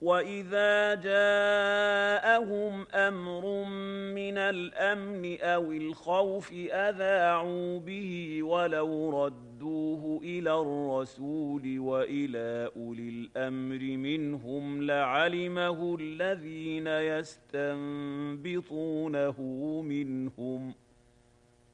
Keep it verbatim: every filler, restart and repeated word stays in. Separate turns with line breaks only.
وَإِذَا جَاءَهُمْ أَمْرٌ مِّنَ الْأَمْنِ أَوِ الْخَوْفِ أَذَاعُوا بِهِ وَلَوْ رَدُّوهُ إِلَى الرَّسُولِ وَإِلَىٰ أُولِي الْأَمْرِ مِنْهُمْ لَعَلِمَهُ الَّذِينَ يَسْتَنبِطُونَهُ مِنْهُمْ ۗ